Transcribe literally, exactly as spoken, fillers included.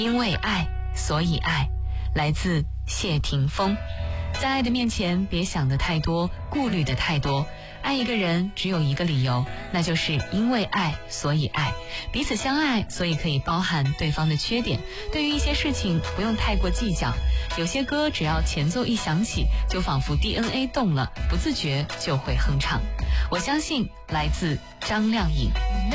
因为爱，所以爱，来自谢霆锋。在爱的面前，别想的太多，顾虑的太多。爱一个人只有一个理由，那就是因为爱，所以爱。彼此相爱，所以可以包含对方的缺点。对于一些事情，不用太过计较。有些歌只要前奏一响起，就仿佛 D N A 动了，不自觉就会哼唱。我相信，来自张靓颖。